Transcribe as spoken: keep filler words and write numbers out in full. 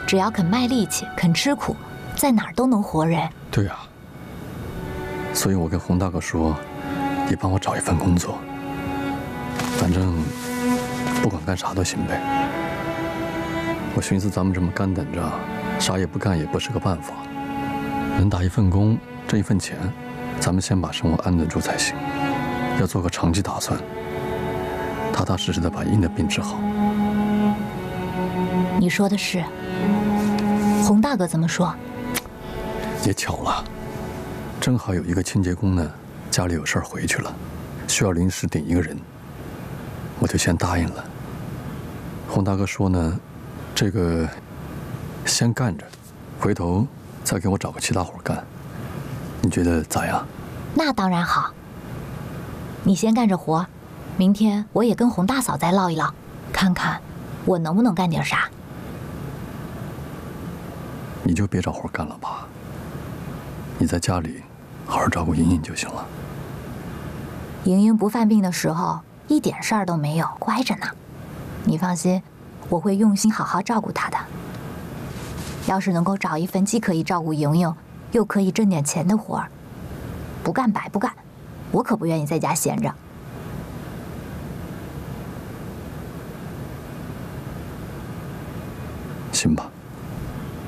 只要肯卖力气、肯吃苦，在哪儿都能活人。 对啊，所以我跟洪大哥说，你帮我找一份工作，反正不管干啥都行呗。我寻思咱们这么干等着，啥也不干也不是个办法。能打一份工，挣一份钱，咱们先把生活安顿住才行。要做个长期打算，踏踏实实的把英的病治好。 你说的是。洪大哥怎么说？ 也巧了，正好有一个清洁工呢，家里有事儿回去了，需要临时顶一个人，我就先答应了。洪大哥说呢，这个先干着，回头再给我找个其他活干，你觉得咋样？ 那当然好。你先干着活，明天我也跟洪大嫂再唠一唠，看看我能不能干点啥。 你就别找活干了吧，你在家里好好照顾莹莹就行了。 莹莹不犯病的时候，一点事儿都没有，乖着呢。你放心，我会用心好好照顾她的。要是能够找一份既可以照顾莹莹，又可以挣点钱的活儿，不干白不干，我可不愿意在家闲着。 行吧。